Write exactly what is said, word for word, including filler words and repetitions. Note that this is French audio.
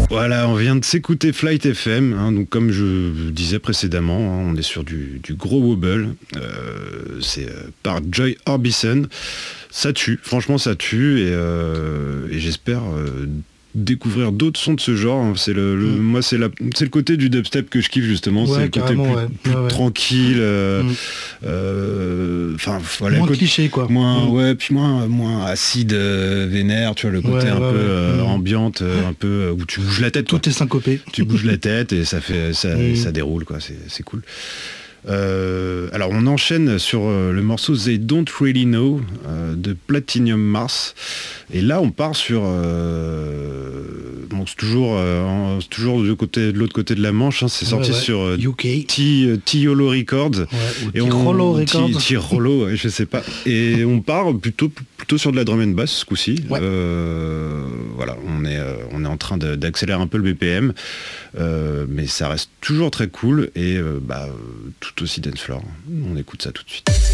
Voilà, on vient de s'écouter Flight F M, hein, donc comme je disais précédemment, hein, on est sur du, du gros wobble, euh, c'est euh, par Joy Orbison, ça tue, franchement ça tue, et, euh, et j'espère euh, découvrir d'autres sons de ce genre, hein. C'est le, le mm. moi c'est, la, c'est le côté du dubstep que je kiffe justement, ouais, c'est le côté plus, ouais. plus ouais, ouais. tranquille, euh, mm. euh, enfin voilà, moins côté, cliché quoi, moins mm. ouais, puis moins moins acide, euh, vénère, tu vois, le côté ouais, un ouais, peu ouais. Euh, mm. ambiante, euh, un peu euh, où tu bouges la tête, tout quoi. est syncopé, tu bouges la tête et ça fait ça, mm. ça déroule quoi, c'est, c'est cool. Euh, alors on enchaîne sur euh, le morceau They Don't Really Know euh, de Platinum Mars, et là on part sur euh, bon, c'est toujours euh, c'est toujours de, côté, de l'autre côté de la Manche, hein, c'est sorti ouais, ouais. sur euh, U K Tirolo Records, ouais, et Tirolo Records Tirolo, je sais pas, et on part plutôt plutôt sur de la drum and bass ce coup-ci. Ouais. Euh, voilà, on est euh, on est en train de, d'accélérer un peu le B P M, euh, mais ça reste toujours très cool, et euh, bah tout aussi dance floor. On écoute ça tout de suite.